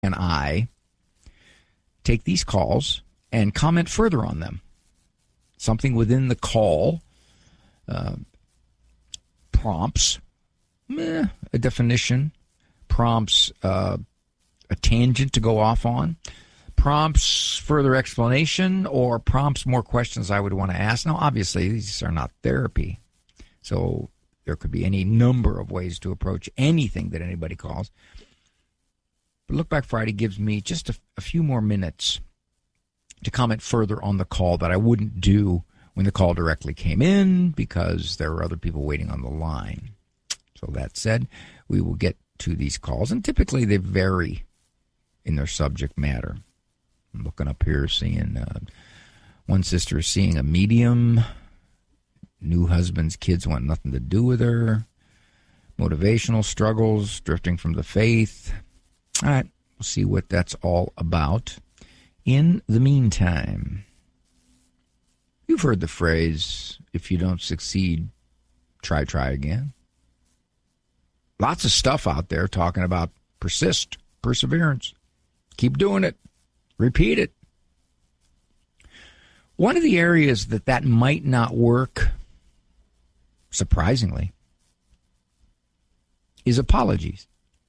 and I take these calls and comment further on them. Something within the call prompts a definition, prompts a tangent to go off on, prompts further explanation, or prompts more questions I would want to ask. Now, obviously, these are not therapy, so there could be any number of ways to approach anything that anybody calls. But Look Back Friday gives me just a few more minutes to comment further on the call that I wouldn't do when the call directly came in because there were other people waiting on the line. So that said, we will get to these calls, and typically they vary in their subject matter. I'm looking up here, seeing one sister is seeing a medium, new husband's kids want nothing to do with her, motivational struggles, drifting from the faith. All right, we'll see what that's all about. In the meantime, you've heard the phrase, if you don't succeed, try again. Lots of stuff out there talking about persist, perseverance. Keep doing it. Repeat it. One of the areas that might not work, surprisingly, is apologies.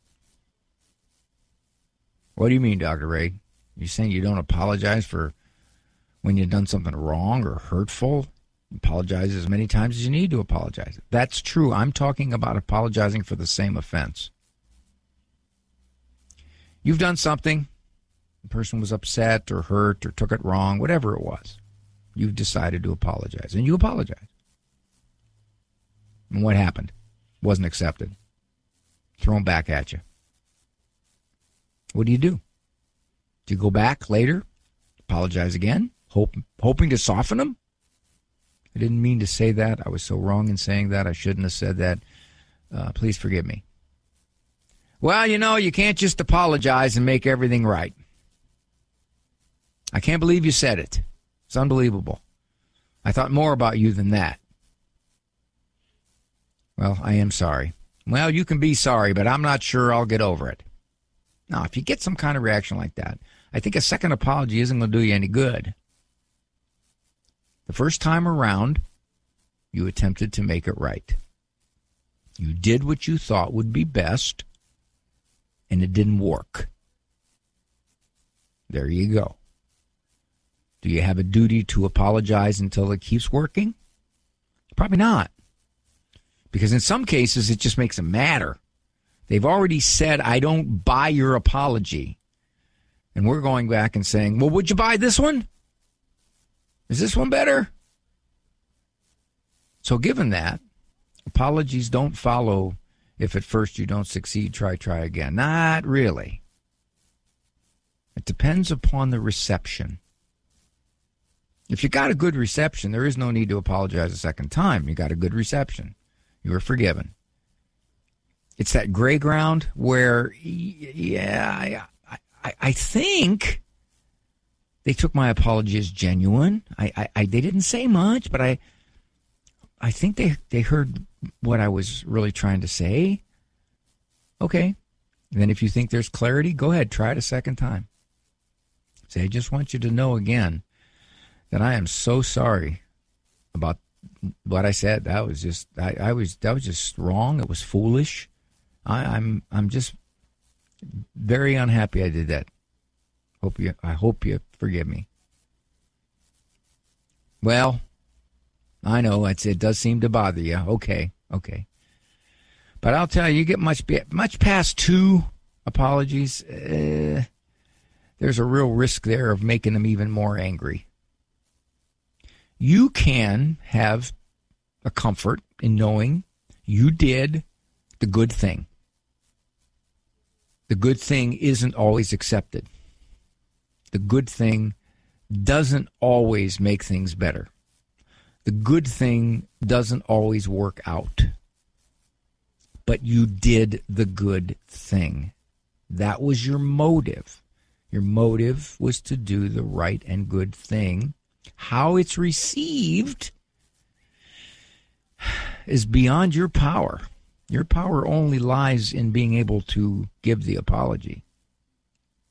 What do you mean, Dr. Ray? You're saying you don't apologize for when you've done something wrong or hurtful? Apologize as many times as you need to apologize. That's true. I'm talking about apologizing for the same offense. You've done something. The person was upset or hurt or took it wrong, whatever it was. You've decided to apologize, and you apologize. And what happened? Wasn't accepted. Thrown back at you. What do? Do you go back later, apologize again, hoping to soften them? I didn't mean to say that. I was so wrong in saying that. I shouldn't have said that. Please forgive me. Well, you can't just apologize and make everything right. I can't believe you said it. It's unbelievable. I thought more about you than that. Well, I am sorry. Well, you can be sorry, but I'm not sure I'll get over it. Now, if you get some kind of reaction like that, I think a second apology isn't going to do you any good. The first time around, you attempted to make it right. You did what you thought would be best, and it didn't work. There you go. Do you have a duty to apologize until it keeps working? Probably not. Because in some cases, it just makes them madder. They've already said, I don't buy your apology. And we're going back and saying, well, would you buy this one? Is this one better? So given that, apologies don't follow if at first you don't succeed, try again. Not really. It depends upon the reception. If you got a good reception, there is no need to apologize a second time. You got a good reception. You were forgiven. It's that gray ground where, I think they took my apology as genuine. They didn't say much, but I think they heard what I was really trying to say. Okay. And then if you think there's clarity, go ahead, try it a second time. Say, I just want you to know again that I am so sorry about what I said. That was just that was just wrong. It was foolish. I'm just very unhappy I did that. I hope you forgive me. Well, I know it does seem to bother you. Okay. But I'll tell you, get much past 2 apologies. There's a real risk there of making them even more angry. You can have a comfort in knowing you did the good thing. The good thing isn't always accepted. The good thing doesn't always make things better. The good thing doesn't always work out. But you did the good thing. That was your motive. Your motive was to do the right and good thing. How it's received is beyond your power. Your power only lies in being able to give the apology.